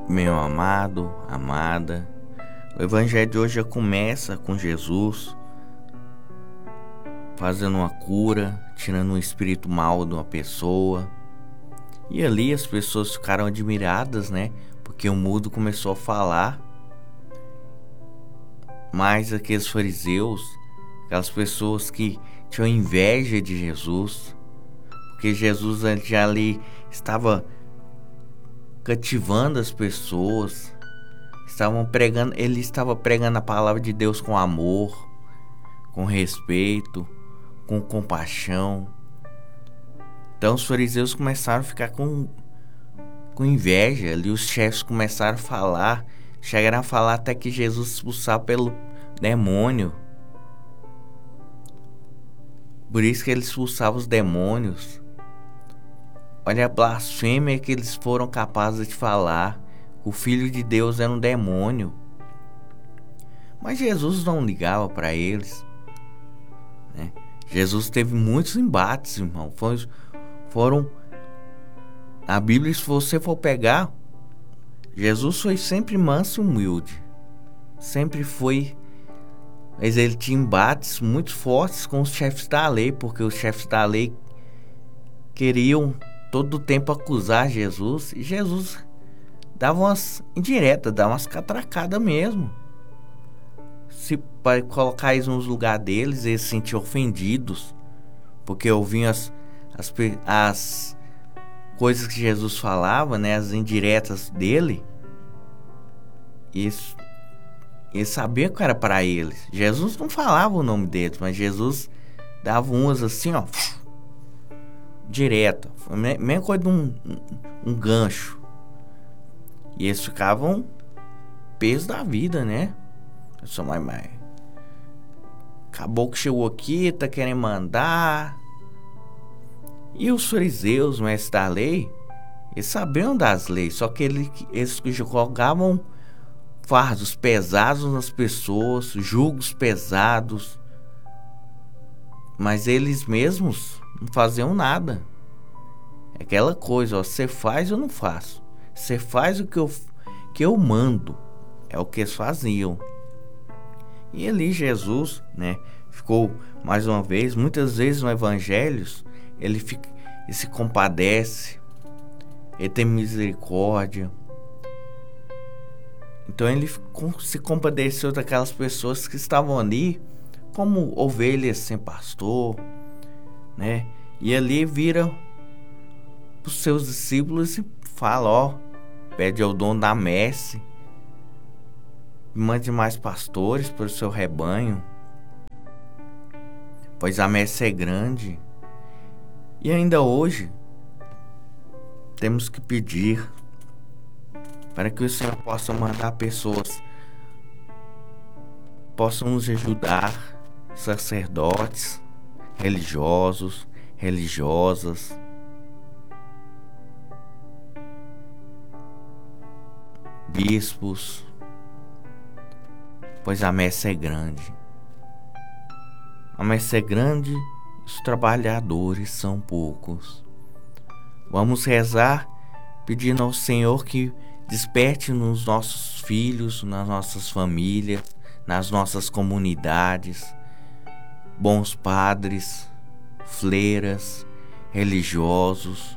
Meu amado, amada, o evangelho de hoje já começa com Jesus fazendo uma cura, tirando um espírito mal de uma pessoa. E ali as pessoas ficaram admiradas, né? Porque o mudo começou a falar. Mas aqueles fariseus, aquelas pessoas que tinham inveja de Jesus, porque Jesus já ali estava cativando as pessoas, ele estava pregando a palavra de Deus com amor, com respeito, com compaixão. Então os fariseus começaram a ficar com inveja. Ali os chefes começaram a falar, chegaram a falar até que Jesus expulsava pelo demônio. Por isso que ele expulsava os demônios. Olha a blasfêmia que eles foram capazes de falar. O Filho de Deus era um demônio. Mas Jesus não ligava para eles, né? Jesus teve muitos embates, irmão. Foram a Bíblia, se você for pegar, Jesus foi sempre manso e humilde. Sempre foi. Mas ele tinha embates muito fortes com os chefes da lei, porque os chefes da lei queriam todo o tempo acusar Jesus. E Jesus dava umas indiretas, dava umas catracadas mesmo. Se para colocar eles nos lugar deles, eles se sentiam ofendidos, porque ouviam as coisas que Jesus falava, né, as indiretas dele. Isso, eles sabiam que era para eles. Jesus não falava o nome deles, mas Jesus dava umas assim, ó, direto. Foi a mesma coisa de um gancho. E eles ficavam peso da vida, né? Eu sou mais. Acabou que chegou aqui, tá querendo mandar. E os fariseus, mestres da lei, eles sabiam das leis, só que eles jogavam fardos pesados nas pessoas, julgos pesados, mas eles mesmos não faziam nada. É aquela coisa, ó, você faz ou não faço. Você faz o que eu mando. É o que eles faziam. E ali Jesus, né, ficou mais uma vez, muitas vezes no Evangelho, ele se compadece, ele tem misericórdia. Então ele se compadeceu daquelas pessoas que estavam ali como ovelhas sem pastor, né? E ali vira os seus discípulos e fala, ó, pede ao dono da messe, mande mais pastores para o seu rebanho, pois a messe é grande. E ainda hoje temos que pedir para que o Senhor possa mandar pessoas, possam nos ajudar, sacerdotes, religiosos, religiosas, bispos, pois a messe é grande. A messe é grande, os trabalhadores são poucos. Vamos rezar pedindo ao Senhor que desperte nos nossos filhos, nas nossas famílias, nas nossas comunidades, bons padres, freiras, religiosos,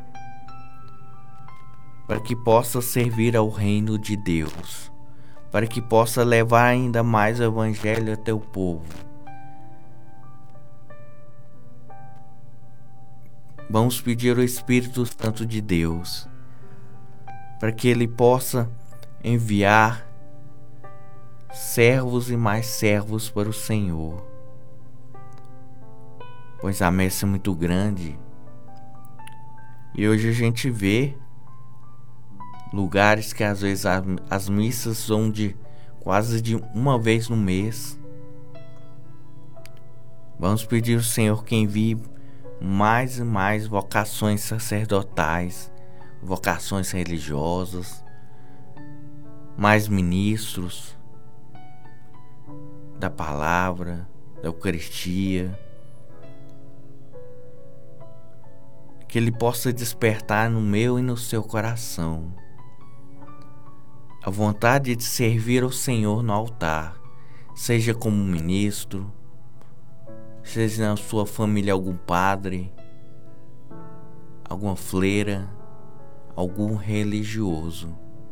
para que possa servir ao reino de Deus, para que possa levar ainda mais o Evangelho até o povo. Vamos pedir ao Espírito Santo de Deus, para que ele possa enviar servos e mais servos para o Senhor, pois a messe é muito grande. E hoje a gente vê lugares que às vezes as missas são quase de uma vez no mês. Vamos pedir ao Senhor que envie mais e mais vocações sacerdotais, vocações religiosas, mais ministros da palavra, da Eucaristia, que ele possa despertar no meu e no seu coração a vontade de servir ao Senhor no altar, seja como ministro, seja na sua família algum padre, alguma freira, algum religioso.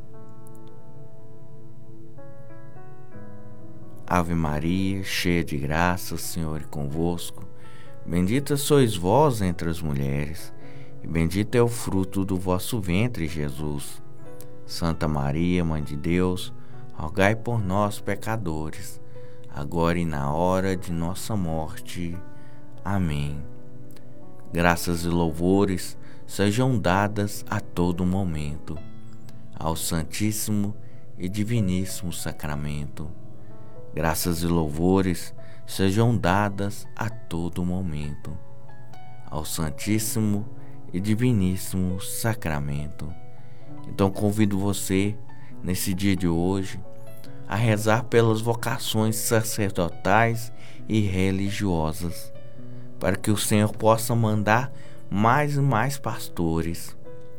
Ave Maria, cheia de graça, o Senhor é convosco. Bendita sois vós entre as mulheres, e bendito é o fruto do vosso ventre, Jesus. Santa Maria, Mãe de Deus, rogai por nós, pecadores, agora e na hora de nossa morte. Amém. Graças e louvores sejam dadas a todo momento ao Santíssimo e Diviníssimo Sacramento. Graças e louvores sejam dadas a todo momento ao Santíssimo e Diviníssimo Sacramento. Então convido você, nesse dia de hoje, a rezar pelas vocações sacerdotais e religiosas, para que o Senhor possa mandar mais e mais pastores.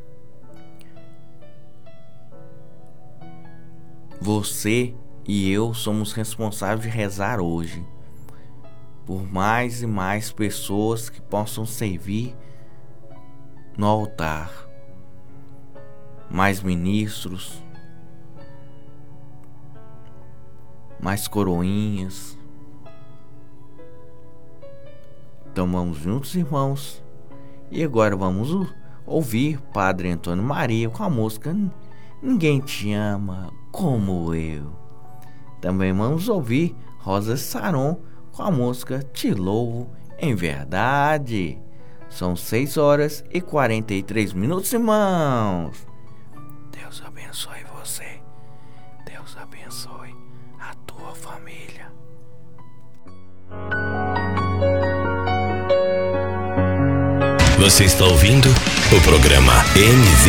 Você e eu somos responsáveis de rezar hoje por mais e mais pessoas que possam servir no altar, mais ministros, mais coroinhas. Então vamos juntos, irmãos, e agora vamos ouvir Padre Antônio Maria com a música Ninguém Te Ama Como Eu. Também vamos ouvir Rosa Saron com a música Te Louvo em Verdade. São 6h43, irmãos. Deus abençoe você. Deus abençoe a tua família. Você está ouvindo o programa MV